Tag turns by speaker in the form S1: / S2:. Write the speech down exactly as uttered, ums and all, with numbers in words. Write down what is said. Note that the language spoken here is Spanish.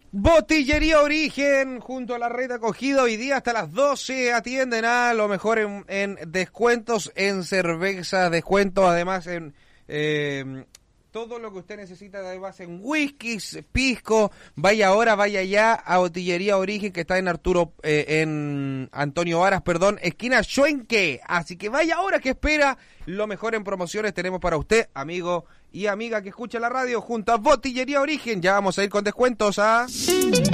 S1: Botillería Origen, junto a la red acogida, hoy día hasta las doce atienden a lo mejor en, en descuentos en cerveza, descuentos además en eh, todo lo que usted necesita, además en whiskies, pisco. Vaya ahora, vaya ya a Botillería Origen, que está en Arturo, eh, en Antonio Varas, perdón, esquina Chuenque. Así que vaya ahora, que espera. Lo mejor en promociones tenemos para usted, amigo y amiga que escucha la radio, junto a Botillería Origen. Ya vamos a ir con descuentos a...